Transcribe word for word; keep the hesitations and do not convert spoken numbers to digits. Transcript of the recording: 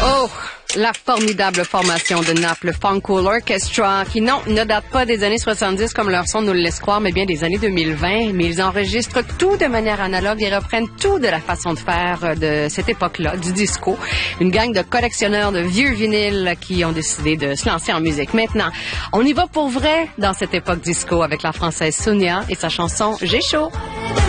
Oh, la formidable formation de Naples Funk Cool Orchestra, qui non, ne date pas des années soixante-dix comme leur son nous le laisse croire, mais bien des années deux mille vingt. Mais ils enregistrent tout de manière analogue et reprennent tout de la façon de faire de cette époque-là, du disco. Une gang de collectionneurs de vieux vinyles qui ont décidé de se lancer en musique. Maintenant, on y va pour vrai dans cette époque disco avec la française Sonia et sa chanson J'ai chaud.